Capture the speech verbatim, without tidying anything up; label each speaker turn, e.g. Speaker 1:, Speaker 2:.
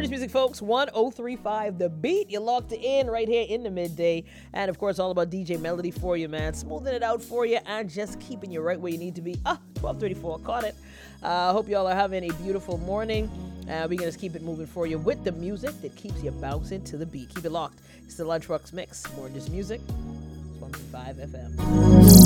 Speaker 1: Morning's music, folks. one oh three point five The Beat. You locked it in right here in the midday. And, of course, all about D J Melody for you, man. Smoothing it out for you and just keeping you right where you need to be. Ah, twelve thirty-four. Caught it. I uh, hope you all are having a beautiful morning. Uh, we're going to just keep it moving for you with the music that keeps you bouncing to the beat. Keep it locked. It's the Lunchbox Mix. More just music. one oh three point five F M.